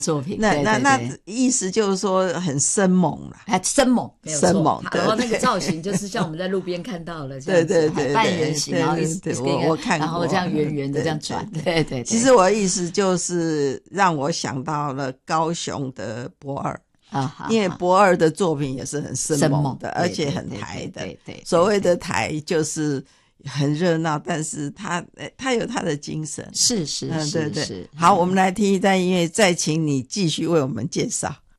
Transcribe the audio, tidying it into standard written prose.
作品。 那意思就是说很生猛啦， 生猛，没有错。 生猛， 然后那个造型就是像我们在路边看到了这样子， 对， 半圆形，然后我看过， 然后这样圆圆的这样转，对。 其实我的意思就是让我想到了高雄的博尔。因为博尔的作品也是很生猛的，而且很台的。对，所谓的台就是很热闹，但是他有他的精神。 是。 对。好，我们来听一段音乐，再请你继续为我们介绍。